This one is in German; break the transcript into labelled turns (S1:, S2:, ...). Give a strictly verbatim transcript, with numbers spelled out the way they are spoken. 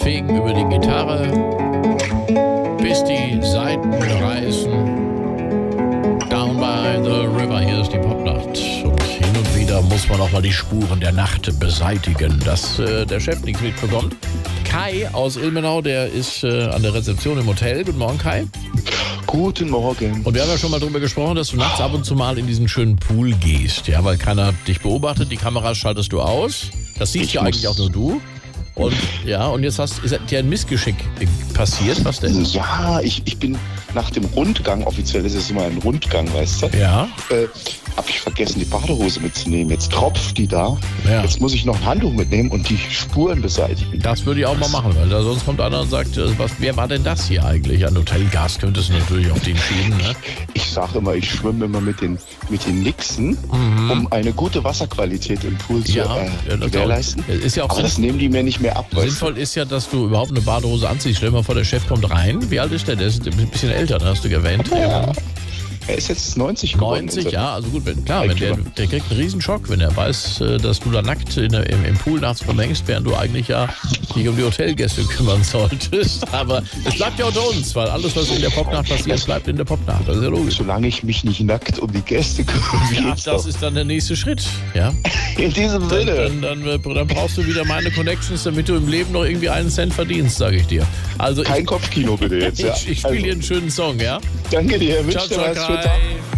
S1: Fegen über die Gitarre, bis die Saiten reißen. Down by the river, hier ist die Popnacht. Und hin und wieder muss man auch mal die Spuren der Nacht beseitigen, dass äh, der Chef nichts mitbekommt. Kai aus Ilmenau, der ist äh, an der Rezeption im Hotel. Guten Morgen, Kai.
S2: Guten Morgen.
S1: Und wir haben ja schon mal darüber gesprochen, dass du nachts ab und zu mal in diesen schönen Pool gehst, ja, weil keiner dich beobachtet, die Kameras schaltest du aus. Das siehst ja eigentlich auch nur du. Und ja, und jetzt hast, ist dir ein Missgeschick passiert, was denn?
S2: Ja, ich, ich bin nach dem Rundgang, offiziell ist es immer ein Rundgang, weißt du?
S1: Ja.
S2: Äh, hab ich vergessen, die Badehose mitzunehmen. Jetzt tropft die da.
S1: Ja.
S2: Jetzt muss ich noch ein Handtuch mitnehmen und die Spuren beseitigen.
S1: Das würde ich auch mal machen, weil da sonst kommt einer und sagt, äh, was, wer war denn das hier eigentlich? Ein Hotelgast könntest du natürlich auf den schieben, ne?
S2: Ich sage immer, ich schwimme immer mit den, mit den Nixen, mhm. um eine gute Wasserqualität im Pool zu
S1: Ja,
S2: äh,
S1: ja, das
S2: gewährleisten.
S1: Auch, ist ja auch
S2: Aber das nehmen die mir nicht mehr ab. weißt du?
S1: sinnvoll ist ja, dass du überhaupt eine Badehose anziehst. Stell dir mal vor, der Chef kommt rein. Wie alt ist der? Der ist ein bisschen älter, ne? Hast du erwähnt.
S2: Ja. Er ist jetzt neunzig geworden.
S1: neunzig, ja, also gut, wenn, klar, wenn der, der kriegt einen Riesenschock, wenn er weiß, äh, dass du da nackt in der, im, im Pool nachts rumhängst, während du eigentlich ja dich um die Hotelgäste kümmern solltest. Aber es bleibt ja unter uns, weil alles, was in der Popnacht passiert, bleibt in der Popnacht. Das ist ja logisch.
S2: Solange ich mich nicht nackt um die Gäste kümmere,
S1: Ja,
S2: geht's
S1: das
S2: doch.
S1: ist dann der nächste Schritt, ja.
S2: In diesem
S1: Dann,
S2: Sinne.
S1: dann, dann, äh, dann brauchst du wieder meine Connections, damit du im Leben noch irgendwie einen Cent verdienst, sage ich dir. Also
S2: Kein
S1: ich,
S2: Kopfkino bitte jetzt. Ja.
S1: ich, ich spiele
S2: Also,
S1: dir einen schönen Song, ja?
S2: danke dir.
S1: Ciao,
S2: Wünsche dir
S1: ciao,
S2: was. Schönen Tag.
S1: Kai.